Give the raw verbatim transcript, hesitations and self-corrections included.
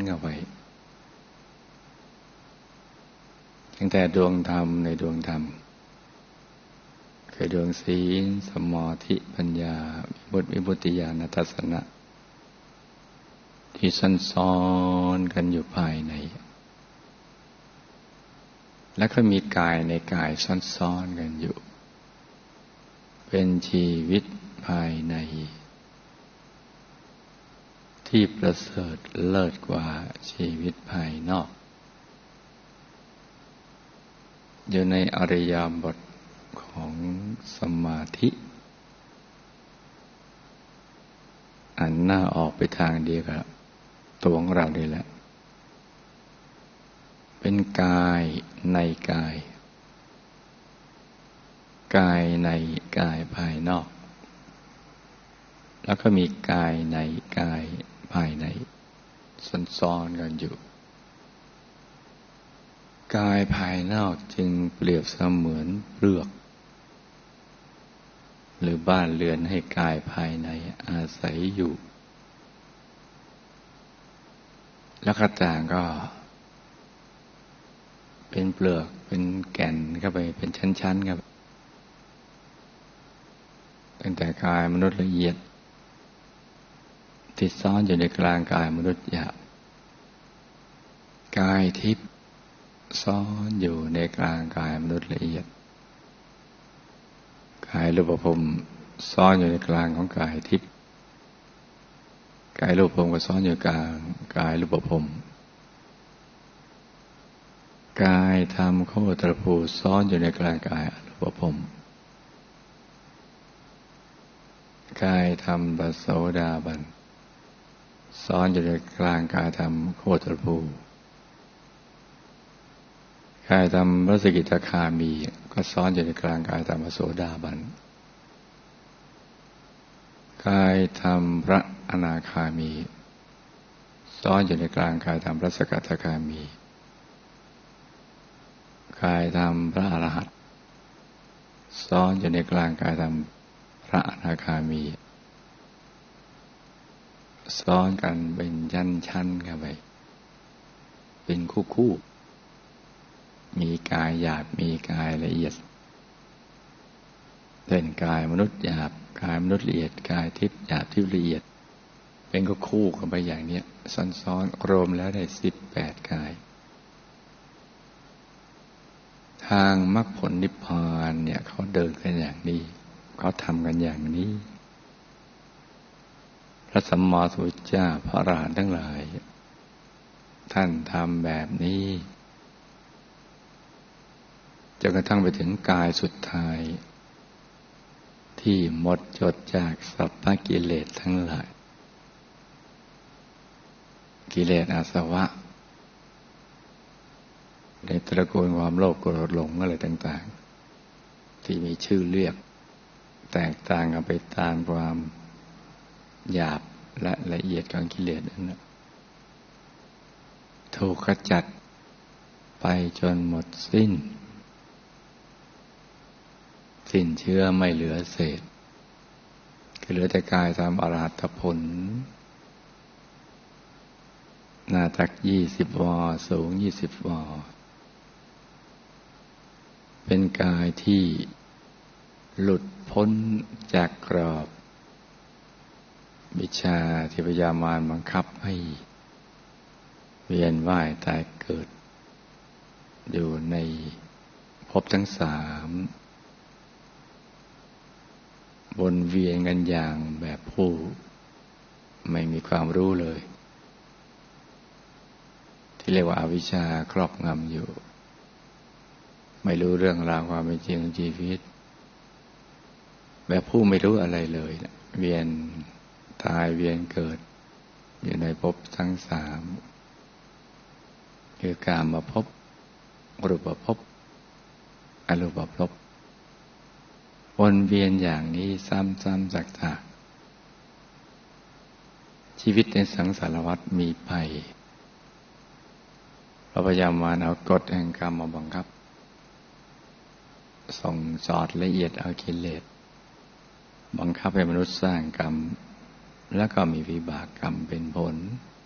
เข้าไปตั้งแต่ดวงธรรมในดวงธรรมคือดวงศีลสมาธิปัญญาวิมุตติวิมุตติญาณทัสสนะที่ซ่อนซ้อนกันอยู่ภายในและก็มีกายในกายซ่อนซ้อนกันอยู่เป็นชีวิตภายในที่ประเสริฐเลิศกว่าชีวิตภายนอกอยู่ในอริยบทของสมาธิอันหน้าออกไปทางเดียวกับตัวของเรานี่แหละเป็นกายในกายกายในกายภายนอกแล้วก็มีกายในกายภายในซ้อนๆกันอยู่กายภายนอกจึงเปรียบเสมือนเปลือกหรือบ้านเรือนให้กายภายในอาศัยอยู่แล้วก็ต่างก็เป็นเปลือกเป็นแก่นเข้าไปเป็นชั้นๆครับตั้งแต่กายมนุษย์ละเอียดที่ซ่อนอยู่ในกลางกายมนุษย์หยาบกายทิพย์ซ่อนอยู่ในกลางกายมนุษย์ละเอียดกายรูปภพซ่อนอยู่ในกลางของกายทิพย์กายรูปภพก็ซ่อนอยู่กลางกายรูปภพกายธรรมโคตรภูซ่อนอยู่ในกลางกายอรูปภพกายธรรมปโสดาบันซ่อนอยู่ในกลางกายธรรมโคตรภูกายธรรมพระสกิทาคามีก็ซ่อนอยู่ในกลางกายธรรมโสดาบันกายธรรมพระอนาคามีซ่อนอยู่ในกลางกายธรรมพระสกทาคามีกายธรรมพระอรหันต์ซ่อนอยู่ในกลางกายธรรมพระอนาคามีซ้อนกันเป็นชั้นๆกันไปเป็นคู่ๆมีกายหยาบมีกายละเอียดเป็นกายมนุษย์หยาบกายมนุษย์ละเอียดกายทิพย์หยาบทิพย์ละเอียดเป็นคู่ๆกันไปอย่างนี้ซ้อนๆรวมแล้วได้สิบแปดกายทางมรรคผลนิพพานเนี่ยเขาเดินกันอย่างนี้เขาทำกันอย่างนี้พระสัมมาสัมพุทธเจ้าพระอรหันต์ทั้งหลายท่านทำแบบนี้จนกระทั่งไปถึงกายสุดท้ายที่หมดจดจากสัพพกิเลสทั้งหลายกิเลสอาสวะในตระกูลความโลภโกรธหลงอะไรต่างๆที่มีชื่อเรียกแตกต่างกันไปตามความหยาบและละเอียดของกิเลสนั้นนะถูกขจัดไปจนหมดสิ้นสิ้นเชื้อไม่เหลือเศษคือเหลือแต่กายตามอรหัตผลหน้าตักยี่สิบวาสูงยี่สิบวาเป็นกายที่หลุดพ้นจากกรอบวิชาที่พยามารบังคับให้เวียนว่ายตายเกิดอยู่ในภพทั้งสามวนเวียนกันอย่างแบบผู้ไม่มีความรู้เลยที่เรียกว่าอวิชชาครอบงำอยู่ไม่รู้เรื่องราวความเป็นจริงของชีวิตแบบผู้ไม่รู้อะไรเลยเวียนตายเวียนเกิดอยู่ในภพทั้งสามคือกามภพรูปภพอรูปภพวนเวียนอย่างนี้ซ้ำๆซากๆชีวิตในสังสารวัฏมีภัยพระพยามารเอากฎแห่งกรรมมาบังคับส่งสอดละเอียดเอากิเลสบังคับให้มนุษย์สร้างกรรมแล้วก็มีวิบากกรรมเป็นผล